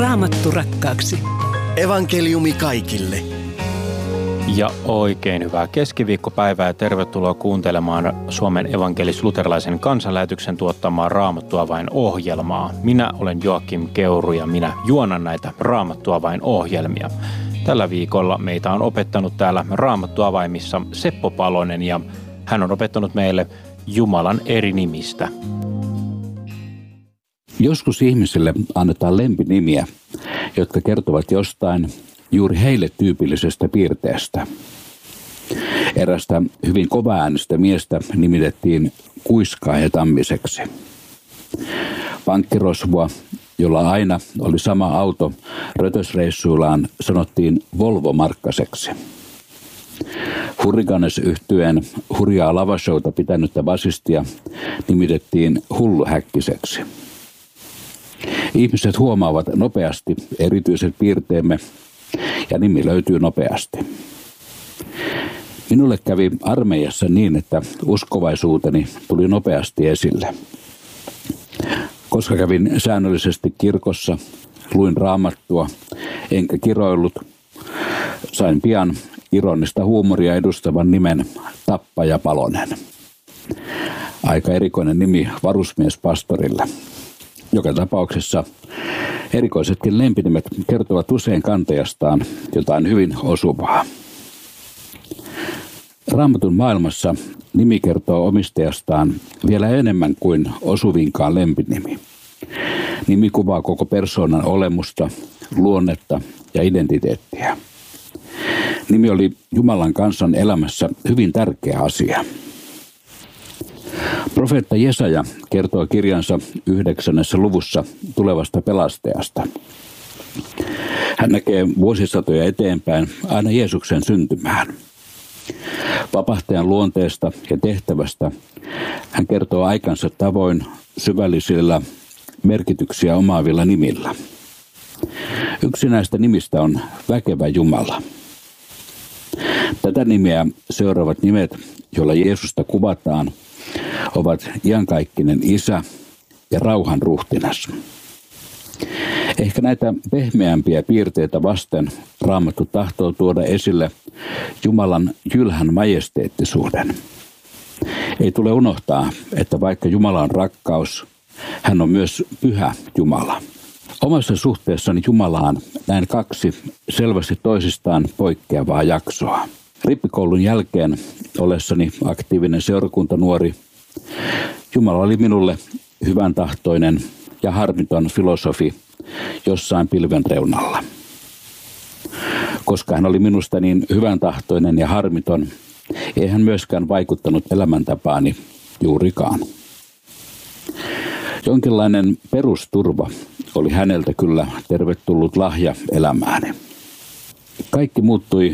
Raamattu rakkaaksi. Evankeliumi kaikille. Ja oikein hyvää keskiviikkopäivää ja tervetuloa kuuntelemaan Suomen evankelis-luterilaisen kansanlähetyksen tuottamaa Raamattua vain -ohjelmaa. Minä olen Joakim Keuru ja minä juonan näitä Raamattua vain -ohjelmia. Tällä viikolla meitä on opettanut täällä Raamattu avaimissa Seppo Palonen ja hän on opettanut meille Jumalan eri nimistä. Joskus ihmisille annetaan lempinimiä, jotka kertovat jostain juuri heille tyypillisestä piirteestä. Erästä hyvin kovaäänistä miestä nimitettiin Kuiskaaja Tammiseksi. Pankkirosvoa, jolla aina oli sama auto rötösreissuillaan, sanottiin Volvo Markkaseksi. Hurricanes-yhtyeen hurjaa lavashowta pitänyttä basistia nimitettiin Hullu Häkkiseksi. Ihmiset huomaavat nopeasti erityiset piirteemme ja nimi löytyy nopeasti. Minulle kävi armeijassa niin, että uskovaisuuteni tuli nopeasti esille. Koska kävin säännöllisesti kirkossa, luin Raamattua enkä kiroillut, sain pian ironista huumoria edustavan nimen Tappaja Palonen. Aika erikoinen nimi varusmiespastorille. Joka tapauksessa erikoisetkin lempinimet kertovat usein kantajastaan jotain hyvin osuvaa. Raamatun maailmassa nimi kertoo omistajastaan vielä enemmän kuin osuvinkaan lempinimi. Nimi kuvaa koko persoonan olemusta, luonnetta ja identiteettiä. Nimi oli Jumalan kansan elämässä hyvin tärkeä asia. Profeetta Jesaja kertoo kirjansa 9. luvussa tulevasta pelastajasta. Hän näkee vuosisatoja eteenpäin aina Jeesuksen syntymään. Vapahtajan luonteesta ja tehtävästä hän kertoo aikansa tavoin syvällisillä merkityksiä omaavilla nimillä. Yksi näistä nimistä on Väkevä Jumala. Tätä nimeä seuraavat nimet, joilla Jeesusta kuvataan, ovat iankaikkinen Isä ja rauhan ruhtinas. Ehkä näitä pehmeämpiä piirteitä vasten Raamattu tahtoo tuoda esille Jumalan jylhän majesteettisuuden. Ei tule unohtaa, että vaikka Jumala on rakkaus, hän on myös pyhä Jumala. Omassa suhteessani Jumalaan näen kaksi selvästi toisistaan poikkeavaa jaksoa. Rippikoulun jälkeen ollessani aktiivinen seurakuntanuori, Jumala oli minulle hyvän tahtoinen ja harmiton filosofi jossain pilven reunalla. Koska hän oli minusta niin hyvän tahtoinen ja harmiton, ei hän myöskään vaikuttanut elämäntapaani juurikaan. Jonkinlainen perusturva oli häneltä kyllä tervetullut lahja elämääni. Kaikki muuttui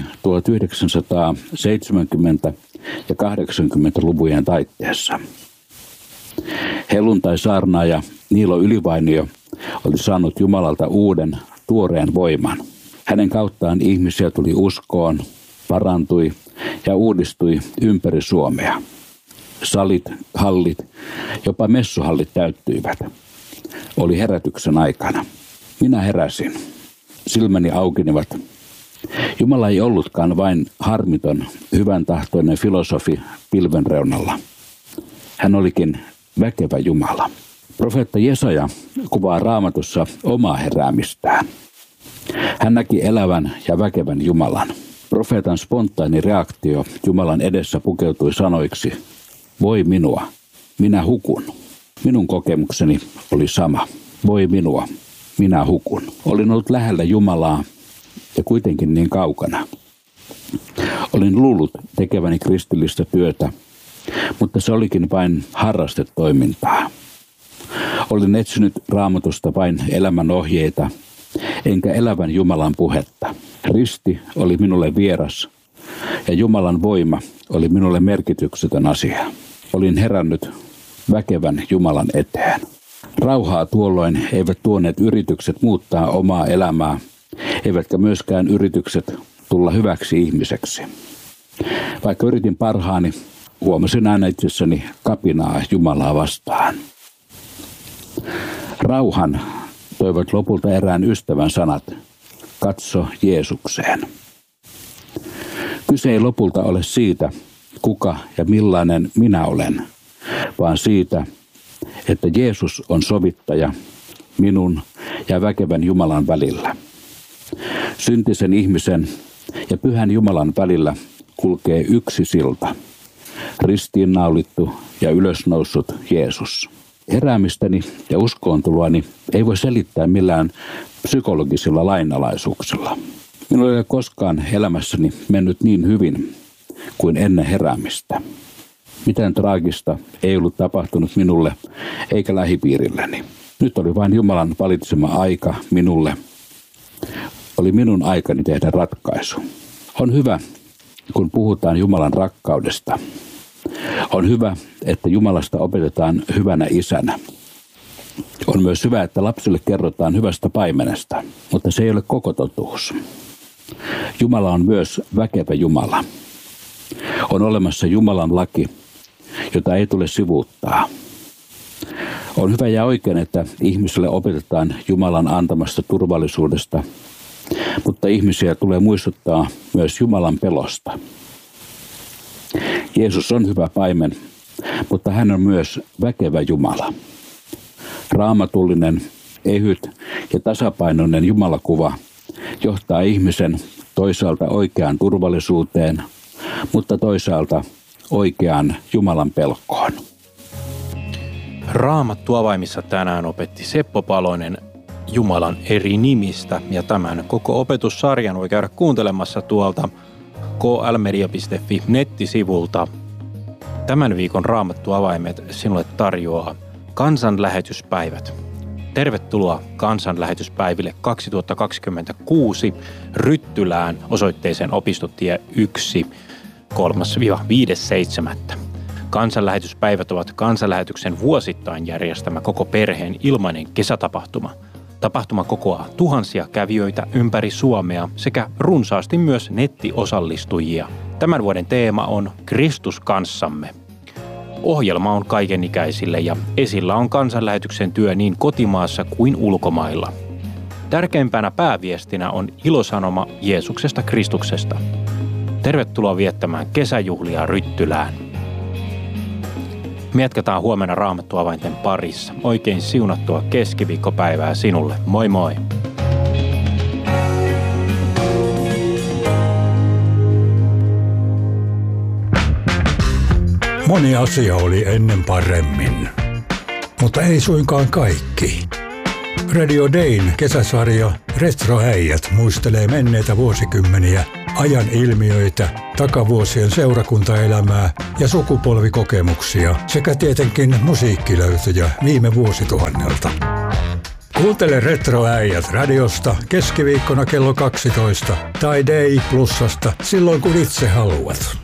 1970- ja 80-luvujen taitteessa. Helluntai-saarnaaja Niilo Ylivainio oli saanut Jumalalta uuden, tuoreen voiman. Hänen kauttaan ihmisiä tuli uskoon, parantui ja uudistui ympäri Suomea. Salit, hallit, jopa messuhallit täyttyivät. Oli herätyksen aikana. Minä heräsin. Silmäni aukenivat. Jumala ei ollutkaan vain harmiton, hyvän tahtoinen filosofi pilven reunalla. Hän olikin väkevä Jumala. Profeetta Jesaja kuvaa Raamatussa omaa heräämistään. Hän näki elävän ja väkevän Jumalan. Profeetan spontaani reaktio Jumalan edessä pukeutui sanoiksi: voi minua, minä hukun. Minun kokemukseni oli sama. Voi minua, minä hukun. Olin ollut lähellä Jumalaa ja kuitenkin niin kaukana. Olin luullut tekeväni kristillistä työtä, mutta se olikin vain harrastetoimintaa. Olin etsinyt Raamatusta vain elämän ohjeita, enkä elävän Jumalan puhetta. Risti oli minulle vieras ja Jumalan voima oli minulle merkityksetön asia. Olin herännyt väkevän Jumalan eteen. Rauhaa tuolloin eivät tuoneet yritykset muuttaa omaa elämää, eivätkä myöskään yritykset tulla hyväksi ihmiseksi. Vaikka yritin parhaani, huomasin aina itsessäni kapinaa Jumalaa vastaan. Rauhan toivat lopulta erään ystävän sanat, katso Jeesukseen. Kyse ei lopulta ole siitä, kuka ja millainen minä olen, vaan siitä, että Jeesus on sovittaja minun ja väkevän Jumalan välillä. Syntisen ihmisen ja pyhän Jumalan välillä kulkee yksi silta, ristiinnaulittu ja ylösnoussut Jeesus. Heräämistäni ja uskoontuloani ei voi selittää millään psykologisilla lainalaisuuksilla. Minulla ei ole koskaan elämässäni mennyt niin hyvin kuin ennen heräämistä. Mitään traagista ei ollut tapahtunut minulle eikä lähipiirilleni. Nyt oli vain Jumalan valitsema aika minulle. Oli minun aikani tehdä ratkaisu. On hyvä, kun puhutaan Jumalan rakkaudesta. On hyvä, että Jumalasta opetetaan hyvänä isänä. On myös hyvä, että lapsille kerrotaan hyvästä paimenesta, mutta se ei ole koko totuus. Jumala on myös väkevä Jumala. On olemassa Jumalan laki, jota ei tule sivuuttaa. On hyvä ja oikein, että ihmisille opetetaan Jumalan antamasta turvallisuudesta, mutta ihmisiä tulee muistuttaa myös Jumalan pelosta. Jeesus on hyvä paimen, mutta hän on myös väkevä Jumala. Raamatullinen, ehyt ja tasapainoinen Jumalakuva johtaa ihmisen toisaalta oikeaan turvallisuuteen, mutta toisaalta oikeaan Jumalan pelkoon. Raamattu avaimissa tänään opetti Seppo Palonen Jumalan eri nimistä, ja tämän koko opetussarjan voi käydä kuuntelemassa tuolta klmedia.fi nettisivulta. Tämän viikon Raamattu avaimet sinulle tarjoaa kansanlähetyspäivät. Tervetuloa kansanlähetyspäiville 2026 Ryttylään osoitteeseen Opistotie 1 3.–5.7. Kansanlähetyspäivät ovat kansanlähetyksen vuosittain järjestämä koko perheen ilmainen kesätapahtuma. Tapahtuma kokoaa tuhansia kävijöitä ympäri Suomea sekä runsaasti myös nettiosallistujia. Tämän vuoden teema on Kristus kanssamme. Ohjelma on kaikenikäisille ja esillä on kansanlähetyksen työ niin kotimaassa kuin ulkomailla. Tärkeimpänä pääviestinä on ilosanoma Jeesuksesta Kristuksesta. Tervetuloa viettämään kesäjuhlia Ryttylään. Me jatketaan huomenna Raamattu avainten parissa. Oikein siunattua keskiviikkopäivää sinulle. Moi moi! Moni asia oli ennen paremmin, mutta ei suinkaan kaikki. Radio Dayn kesäsarja Retroäijät muistelee menneitä vuosikymmeniä, ajan ilmiöitä, takavuosien seurakuntaelämää ja sukupolvikokemuksia sekä tietenkin musiikkilöytöjä viime vuosituhannelta. Kuuntele Retroäijät radiosta keskiviikkona kello 12 tai Day Plusasta silloin kun itse haluat.